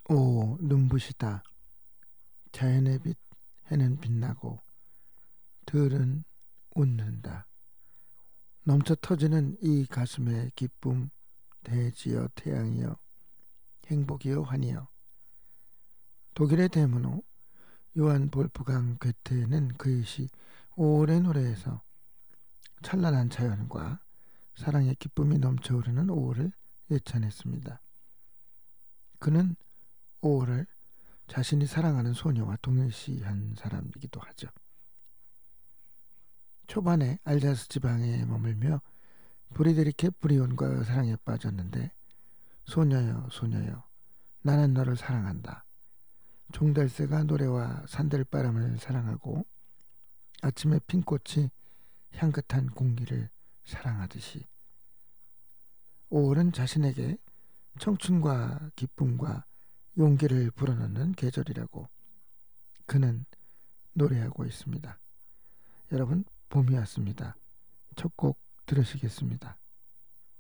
오, 눈부시다. 자연의 빛, 해는 빛나고 들은 웃는다. 넘쳐 터지는 이 가슴의 기쁨, 대지여 태양이여 행복이여 환희여. 독일의 대문호 요한 볼프강 괴테는 그의 시 5월의 노래에서 찬란한 자연과 사랑의 기쁨이 넘쳐흐르는 5월을 예찬했습니다. 그는 5월을 자신이 사랑하는 소녀와 동일시한 사람이기도 하죠. 초반에 알자스 지방에 머물며 브리데리케 브리온과 사랑에 빠졌는데 소녀여 소녀여 나는 너를 사랑한다. 종달새가 노래와 산들바람을 사랑하고 아침의 핀꽃이 향긋한 공기를 사랑하듯이 5월은 자신에게 청춘과 기쁨과 용기를 불어넣는 계절이라고 그는 노래하고 있습니다. 여러분, 봄이 왔습니다. 첫 곡 들으시겠습니다.